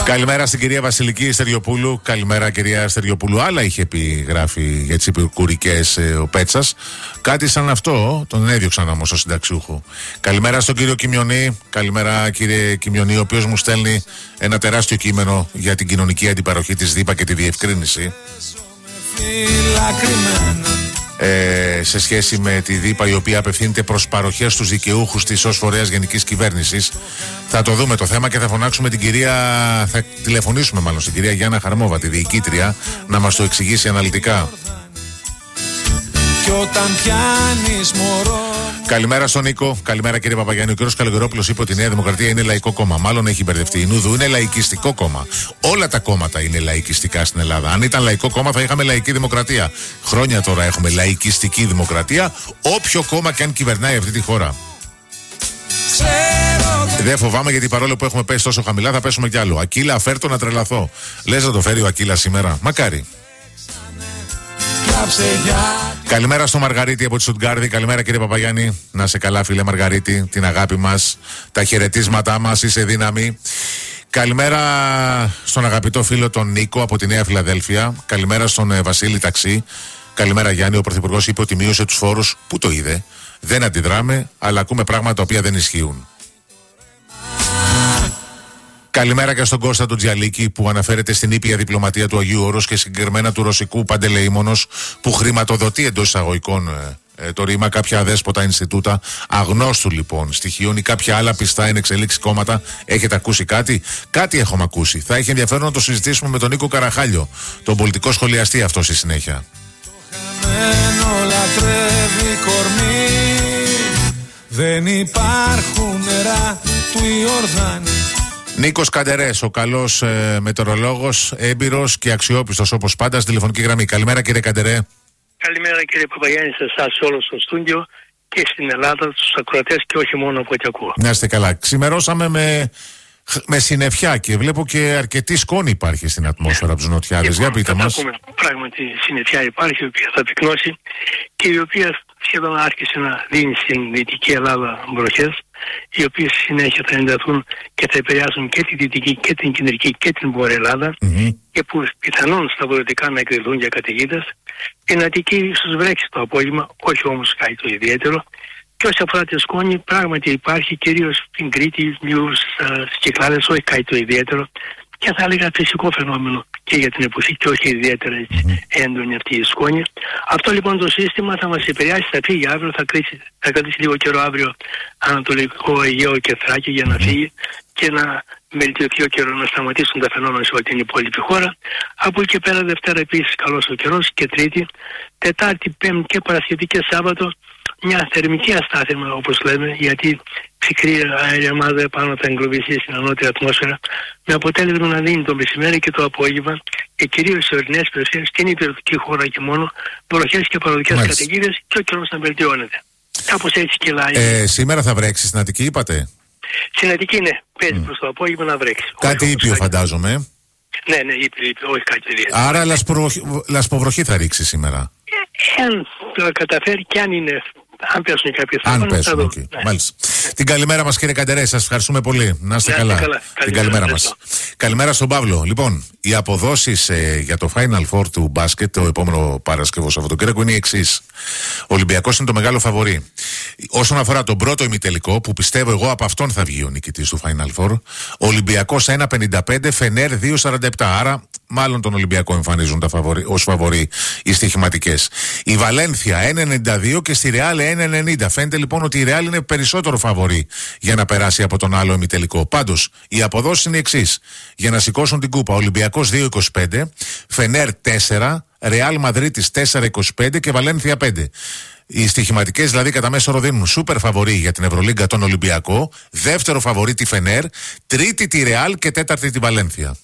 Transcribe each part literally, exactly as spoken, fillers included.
Καλημέρα στην κυρία Βασιλική Στεριοπούλου. Καλημέρα, κυρία Στεριοπούλου. Άλλα είχε πει, γράφει για τις επικουρικές ε, ο Πέτσας. Κάτι σαν αυτό, τον έδιωξαν όμως ο συνταξιούχο. Καλημέρα στον κύριο Κιμιονή. Καλημέρα, κύριε Κιμιονή, ο οποίος μου στέλνει ένα τεράστιο κείμενο για την κοινωνική αντιπαροχή της ΔΥΠΑ και τη διευκρίνηση. Ε, σε σχέση με τη ΔΥΠΑ, η οποία απευθύνεται προς παροχές στους δικαιούχους της ως φορέας γενικής κυβέρνησης. Θα το δούμε το θέμα και θα φωνάξουμε την κυρία, θα τηλεφωνήσουμε μάλλον στην κυρία Γιάννα Χαρμόβα, τη διοικήτρια, να μας το εξηγήσει αναλυτικά. Καλημέρα στον Νίκο. Καλημέρα, κύριε Παπαγιάννη. Ο κ. Καλογερόπουλος είπε ότι η Νέα Δημοκρατία είναι λαϊκό κόμμα. Μάλλον έχει μπερδευτεί. Η Νούδου είναι λαϊκιστικό κόμμα. Όλα τα κόμματα είναι λαϊκιστικά στην Ελλάδα. Αν ήταν λαϊκό κόμμα, θα είχαμε λαϊκή δημοκρατία. Χρόνια τώρα έχουμε λαϊκιστική δημοκρατία, όποιο κόμμα και αν κυβερνάει αυτή τη χώρα. Δεν φοβάμαι, γιατί παρόλο που έχουμε πέσει τόσο χαμηλά, θα πέσουμε κι άλλο. Ακύλα, φέρτο να τρελαθώ. Λες να το φέρει ο Ακύλα σήμερα? Μακάρι. Καλημέρα στο Μαργαρίτη από τη Στουτγκάρδη. Καλημέρα, κύριε Παπαγιάννη. Να σε καλά, φίλε Μαργαρίτη. Την αγάπη μας, τα χαιρετίσματά μας, είσαι δύναμη. Καλημέρα στον αγαπητό φίλο τον Νίκο από τη Νέα Φιλαδέλφια. Καλημέρα στον ε, Βασίλη Ταξί. Καλημέρα, Γιάννη. Ο Πρωθυπουργός είπε ότι μείωσε τους φόρους. Πού το είδε? Δεν αντιδράμε, αλλά ακούμε πράγματα τα οποία δεν ισχύουν. Καλημέρα και στον Κώστα του Τζιαλίκη, που αναφέρεται στην ήπια διπλωματία του Αγίου Όρους και συγκεκριμένα του ρωσικού παντελεήμονος, που χρηματοδοτεί εντός εισαγωγικών ε, ε, το ρήμα κάποια αδέσποτα Ινστιτούτα αγνώστου λοιπόν στοιχείων ή κάποια άλλα πιστά εν εξελίξει κόμματα. Έχετε ακούσει κάτι? Κάτι έχουμε ακούσει. Θα έχει ενδιαφέρον να το συζητήσουμε με τον Νίκο Καραχάλιο, τον πολιτικό σχολιαστή αυτό στη συνέχεια. Το χαμένο λατρεύει κορμί, δεν υπάρχουν νερά του Ιορδάνη. Νίκος Καντερές, ο καλός ε, μετεωρολόγος, έμπειρος και αξιόπιστος όπως πάντα στη τηλεφωνική γραμμή. Καλημέρα, κύριε Καντερέ. Καλημέρα, κύριε Παπαγιάννη, σε εσάς, σε όλο το στούντιο και στην Ελλάδα, στους ακροατές και όχι μόνο από ό,τι ακούω. Να είστε καλά. Ξημερώσαμε με, με συννεφιά και βλέπω και αρκετή σκόνη υπάρχει στην ατμόσφαιρα από τους νοτιάδες. Για πείτε μας. Πράγματι, συννεφιά υπάρχει, η οποία θα πυκνώσει και η οποία σχεδόν άρχισε να δίνει στην Δυτική Ελλάδα βροχές, οι οποίες συνέχεια θα ενταθούν και θα επηρεάσουν και τη Δυτική και την Κεντρική και την Βόρεια Ελλάδα, mm-hmm. και που πιθανόν στα βορειοδυτικά να εκδηλούν για καταιγίδες. Την Αττική ίσως βρέξει το απόγευμα, όχι όμως κάτι το ιδιαίτερο. Και όσον αφορά τη σκόνη, πράγματι υπάρχει κυρίως στην Κρήτη, λίγο στις Κυκλάδες, όχι κάτι το ιδιαίτερο. Και θα έλεγα φυσικό φαινόμενο και για την εποχή και όχι ιδιαίτερα έτσι, mm-hmm. έντονη αυτή η σκόνη. Αυτό λοιπόν το σύστημα θα μας επηρεάσει, θα φύγει αύριο, θα, κρίσει, θα κρατήσει λίγο καιρό αύριο Ανατολικό Αιγαίο και Θράκη για να φύγει και να βελτιωθεί ο καιρό, να σταματήσουν τα φαινόμενα σε όλη την υπόλοιπη χώρα. Από εκεί και πέρα Δευτέρα επίσης καλός ο καιρός και Τρίτη, Τετάρτη, Πέμπτη και Παρασκευή και Σάββατο μια θερμική αστάθεια όπως λέμε, γιατί ψυχρή αέρια μάζα επάνω θα εγκλωβιστεί στην ανώτερα ατμόσφαιρα, με αποτέλεσμα να δίνει το μεσημέρι και το απόγευμα και κυρίως σε ορεινές περιοχές, στην υπηρετική χώρα και μόνο, βροχές και παροδικές καταιγίδες και ο καιρός να βελτιώνεται. Κάπως έτσι κυλάει. Ε, σήμερα θα βρέξει στην Αττική, είπατε? Στην Αττική, ναι, παίζει mm. προς το απόγευμα να βρέξει. Κάτι ήπιο κάτι... φαντάζομαι. Ναι, ναι, ήπιο, ήπιο, όχι κάτι ιδιαίτερο. Άρα λασποβροχή, λασποβροχή θα ρίξει σήμερα. Ε, αν το καταφέρει και αν είναι. Αν πέσουν κάποιες Αν πέσουν, okay. ναι. Μάλιστα. Την καλημέρα μας, κύριε Καντερέ, σας ευχαριστούμε πολύ. Να είστε καλά. καλά. Την καλημέρα μας. Καλημέρα στον Παύλο. Λοιπόν, οι αποδόσεις ε, για το Final Four του μπάσκετ το επόμενο Παρασκευό Σαββατοκύριακο είναι οι εξής. Ο Ολυμπιακός είναι το μεγάλο φαβορί. Όσον αφορά τον πρώτο ημιτελικό, που πιστεύω εγώ από αυτόν θα βγει ο νικητής του Final Four, ο Ολυμπιακός ένα πενήντα πέντε, Φενέρ δύο σαράντα επτά. Άρα, μάλλον τον Ολυμπιακό εμφανίζουν τα φαβορί, ως φαβορί οι στοιχηματικές. Η Βαλένθια ένα ενενήντα δύο και στη Ρεάλ ένα ενενήντα. Φαίνεται λοιπόν ότι η Ρεάλ είναι περισσότερο φαβορί για να περάσει από τον άλλο ημιτελικό. Πάντως, οι αποδόσεις είναι οι εξής. Για να σηκώσουν την κούπα, Ολυμπιακός δύο είκοσι πέντε, Φενέρ τέσσερα, Ρεάλ Μαδρίτης τέσσερα είκοσι πέντε και Βαλένθια πέντε. Οι στοιχηματικές δηλαδή κατά μέσο όρο δίνουν σούπερ φαβορί για την Ευρωλίγκα τον Ολυμπιακό, δεύτερο φαβορί τη Φενέρ, τρίτη τη Ρεάλ και τέταρτη τη Βαλένθια.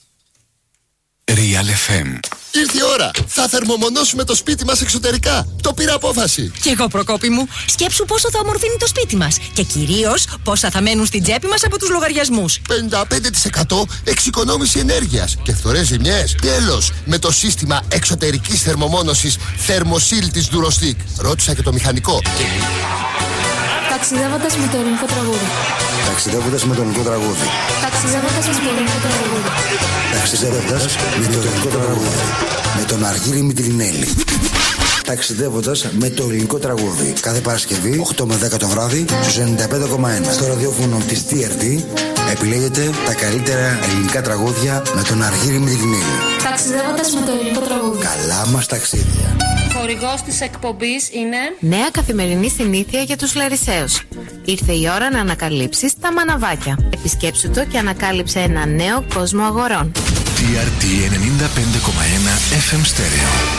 Real εφ εμ. Ήρθε η ώρα! Θα θερμομονώσουμε το σπίτι μας εξωτερικά. Το πήρα απόφαση. Κι εγώ, Προκόπη μου. Σκέψου πόσο θα ομορφύνει το σπίτι μας. Και κυρίως πόσα θα μένουν στην τσέπη μας από τους λογαριασμούς. πενήντα πέντε τοις εκατό εξοικονόμηση ενέργειας και φθορές ζημιές. Τέλος! Με το σύστημα εξωτερικής θερμομόνωσης Thermosil της Durostic. Ρώτησα και το μηχανικό. Και... Ταξιδεύοντας με το ελληνικό τραγούδι. Ταξιδεύοντας με το ελληνικό τραγούδι. Ταξιδεύοντας με το ελληνικό τραγούδι. Ταξιδεύοντας με το ελληνικό τραγούδι. Με τον Αργύρη Μητυλινέλη. Ταξιδεύοντας με το ελληνικό τραγούδι. Κάθε Παρασκευή, οκτώ με δέκα το βράδυ, στους ενενήντα πέντε κόμμα ένα. Στο ραδιόφωνο της τι αρ τι επιλέγετε τα καλύτερα ελληνικά τραγούδια με τον Αργύρη Μητυλινέλη. Ταξιδεύοντας με το ελληνικό τραγούδι. Καλά μας ταξίδια. Χορηγός της εκπομπής είναι νέα καθημερινή συνήθεια για τους Λαρισαίους. Ήρθε η ώρα να ανακαλύψεις τα μαναβάκια. Επισκέψου το και ανακάλυψε ένα νέο κόσμο αγορών. τι αρ τι ενενήντα πέντε κόμμα ένα εφ εμ Stereo.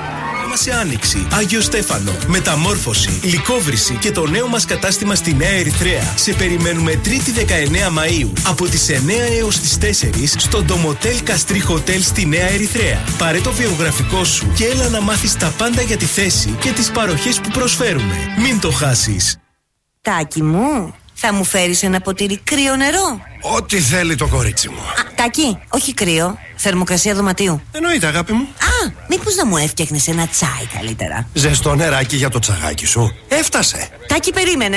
Σε Άνοιξη, Άγιο Στέφανο, Μεταμόρφωση, Λυκόβρηση και το νέο μας κατάστημα στη Νέα Ερυθρέα. Σε περιμένουμε Τρίτη δεκαεννέα Μαΐου από τις εννέα έως τις τέσσερις στο Ντομοτέλ Καστρί Χοτέλ στη Νέα Ερυθρέα. Πάρε το βιογραφικό σου και έλα να μάθεις τα πάντα για τη θέση και τις παροχές που προσφέρουμε. Μην το χάσεις. Τάκη μου, θα μου φέρεις ένα ποτήρι κρύο νερό? Ό,τι θέλει το κορίτσι μου. Α, Τάκη, όχι κρύο, θερμοκρασία δωματίου. Εννοείται, αγάπη μου. Α, μήπως να μου έφτιαχνες ένα τσάι καλύτερα? Ζεστό νεράκι για το τσαγάκι σου. Έφτασε. Τάκη, περίμενε.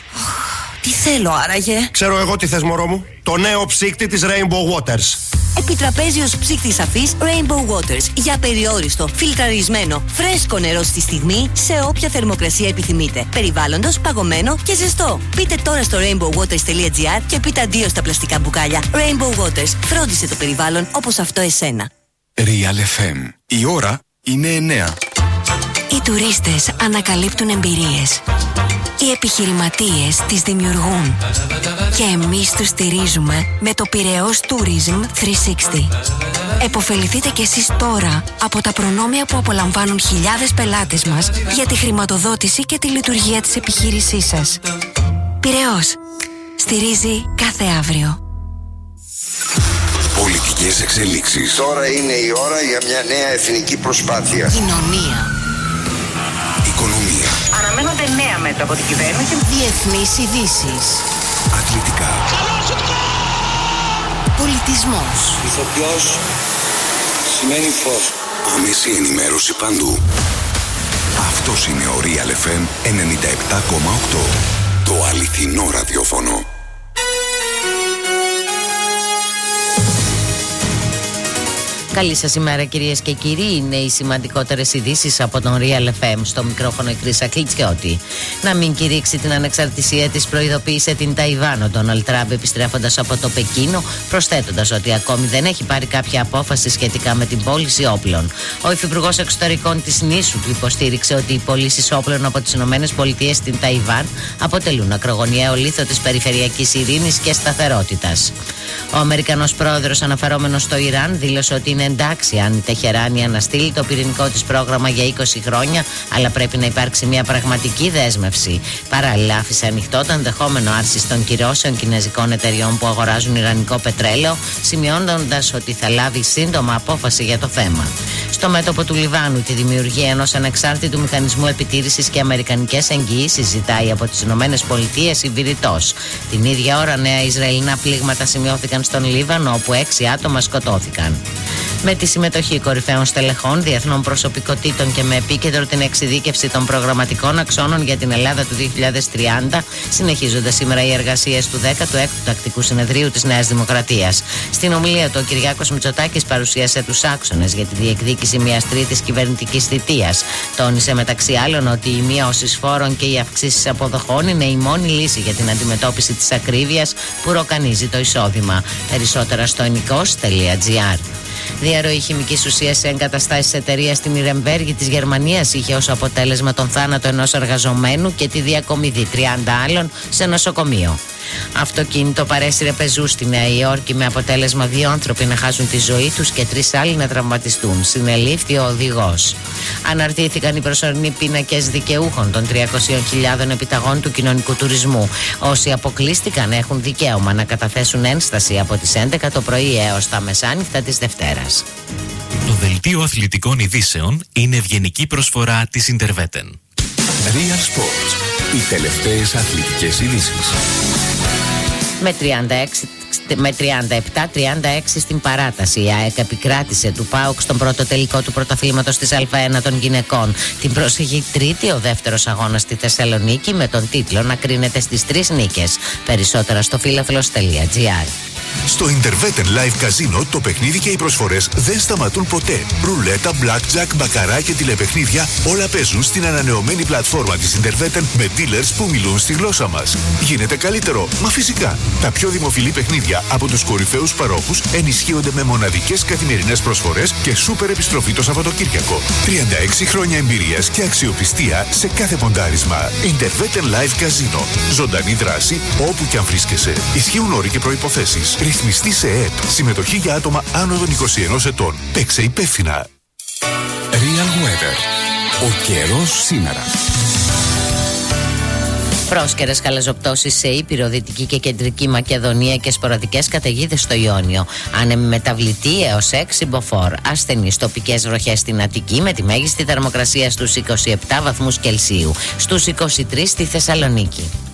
Τι θέλω άραγε? Ξέρω εγώ τι θες, μωρό μου. Το νέο ψύκτη της Rainbow Waters. Επιτραπέζιος ψύκτης αφής Rainbow Waters. Για περιόριστο, φιλτραρισμένο, φρέσκο νερό στη στιγμή, σε όποια θερμοκρασία επιθυμείτε. Περιβάλλοντος, παγωμένο και ζεστό. Πείτε τώρα στο rainbow waters τελεία gr και πείτε αντίο στα πλαστικά μπουκάλια. Rainbow Waters. Φρόντισε το περιβάλλον όπως αυτό εσένα. Real εφ εμ. Η ώρα είναι εννέα. Οι τουρίστες ανακαλύπτουν εμπειρίες. Οι επιχειρηματίες τις δημιουργούν. Και εμείς τους στηρίζουμε με το Πειραιώς Tourism τριακόσια εξήντα. Εποφεληθείτε κι εσείς τώρα από τα προνόμια που απολαμβάνουν χιλιάδες πελάτες μας για τη χρηματοδότηση και τη λειτουργία της επιχείρησής σας. Πειραιώς. Στηρίζει κάθε αύριο. Πολιτικές εξελίξεις. Τώρα είναι η ώρα για μια νέα εθνική προσπάθεια. Κοινωνία. Οικονομία. Αναμένονται νέα μέτρα από την κυβέρνηση. Διεθνείς ειδήσεις. Αθλητικά. Πολιτισμός. Ηθοποιός σημαίνει φως. Άμεση ενημέρωση παντού. Αυτός είναι ο Real εφ εμ ενενήντα επτά κόμμα οκτώ. Το αληθινό ραδιόφωνο. Καλή σας ημέρα, κυρίες και κύριοι. Είναι οι σημαντικότερες ειδήσεις από τον Real εφ εμ. Στο μικρόφωνο η Χρύσα Κλιτσιώτη. Να μην κηρύξει την ανεξαρτησία της, προειδοποίησε την Ταϊβάν ο Ντόναλντ Τραμπ επιστρέφοντας από το Πεκίνο, προσθέτοντας ότι ακόμη δεν έχει πάρει κάποια απόφαση σχετικά με την πώληση όπλων. Ο υφυπουργός εξωτερικών της νήσου του υποστήριξε ότι οι πωλήσεις όπλων από τις ΗΠΑ στην Ταϊβάν αποτελούν ακρογωνιαίο λίθο της περιφερειακής ειρήνης και σταθερότητας. Ο Αμερικανός πρόεδρος, αναφερόμενος στο Ιράν, δήλωσε ότι είναι εντάξει αν η Τεχεράνη αναστείλει το πυρηνικό της πρόγραμμα για είκοσι χρόνια, αλλά πρέπει να υπάρξει μια πραγματική δέσμευση. Παράλληλα, άφησε ανοιχτό το ενδεχόμενο άρσης των κυρώσεων κινέζικων εταιριών που αγοράζουν ιρανικό πετρέλαιο, σημειώνοντας ότι θα λάβει σύντομα απόφαση για το θέμα. Στο μέτωπο του Λιβάνου, τη δημιουργία ενός ανεξάρτητου μηχανισμού επιτήρησης και αμερικανικές εγγυήσεις ζητάει από τις ΗΠΑ η Βηρητός. Την ίδια ώρα, νέα Ισραηλινά πλήγματα σημειώθηκαν στον Λίβανο, όπου έξι άτομα σκοτώθηκαν. Με τη συμμετοχή κορυφαίων στελεχών, διεθνών προσωπικότητων και με επίκεντρο την εξειδίκευση των προγραμματικών αξώνων για την Ελλάδα του δύο χιλιάδες τριάντα, συνεχίζονται σήμερα οι εργασίες του δέκατου έκτου Τακτικού Συνεδρίου της Νέας Δημοκρατίας. Στην ομιλία του, ο Κυριάκος Μητσοτάκης παρουσίασε τους άξονες για τη διεκδίκηση μιας τρίτης κυβερνητικής θητείας. Τόνισε μεταξύ άλλων ότι οι μειώσεις φόρων και οι αυξήσεις αποδοχών είναι η μόνη λύση για την αντιμετώπιση της ακρίβειας που ροκανίζει το εισόδημα. Περισσότερα στο ενικός τελεία τζι άρ. Διαρροή χημικής ουσίας σε εγκαταστάσεις εταιρείας στην Ιρεμβέργη της Γερμανίας είχε ως αποτέλεσμα τον θάνατο ενός εργαζομένου και τη διακομιδή τριάντα άλλων σε νοσοκομείο. Αυτοκίνητο παρέσυρε πεζού στη Νέα Υόρκη με αποτέλεσμα δύο άνθρωποι να χάσουν τη ζωή τους και τρεις άλλοι να τραυματιστούν. Συνελήφθη ο οδηγός. Αναρτήθηκαν οι προσωρινοί πίνακες δικαιούχων των τριακόσιες χιλιάδες επιταγών του κοινωνικού τουρισμού. Όσοι αποκλείστηκαν έχουν δικαίωμα να καταθέσουν ένσταση από τις έντεκα το πρωί έως τα μεσάνυχτα της Δευτέρας. Το δελτίο αθλητικών ειδήσεων είναι ευγενική προσφορά της Interveten. Real Sports. Οι τελευταίες αθλητικές ειδήσεις. Με τριάντα έξι με τριάντα επτά τριάντα έξι στην παράταση. Η ΑΕΚ επικράτησε του ΠΑΟΚ στον πρώτο τελικό του πρωταθλήματος της Α1 των γυναικών. Την πρόσεχε τρίτη ο δεύτερος αγώνας στη Θεσσαλονίκη, με τον τίτλο να κρίνεται στις τρεις νίκες. Περισσότερα στο φίλαθλος τελεία τζι άρ. Στο Interveten Live Casino το παιχνίδι και οι προσφορές δεν σταματούν ποτέ. Ρουλέτα, blackjack, μπακαρά και τηλεπαιχνίδια όλα παίζουν στην ανανεωμένη πλατφόρμα της Interveten με dealers που μιλούν στη γλώσσα μας. Γίνεται καλύτερο, μα φυσικά. Τα πιο δημοφιλή παιχνίδια από τους κορυφαίους παρόχους ενισχύονται με μοναδικές καθημερινές προσφορές και σούπερ επιστροφή το Σαββατοκύριακο. τριάντα έξι χρόνια εμπειρίας και αξιοπιστία σε κάθε ποντάρισμα. Interveten Live Casino. Ζωντανή δράση όπου και αν βρίσκεσαι. Ισχύουν όροι και προϋποθέσεις. Ρυθμιστή σε ΕΕΠ. Συμμετοχή για άτομα άνω των είκοσι ενός ετών. Παίξε υπεύθυνα. Real Weather. Ο καιρός σήμερα. Πρόσκαιρες χαλαζοπτώσεις σε Ήπειρο, Δυτική και Κεντρική Μακεδονία και σποραδικές καταιγίδες στο Ιόνιο. Άνεμη μεταβλητή έως έξι μποφόρ. Ασθενείς τοπικές βροχές στην Αττική με τη μέγιστη θερμοκρασία στους είκοσι επτά βαθμούς Κελσίου. Στους είκοσι τρεις στη Θεσσαλονίκη.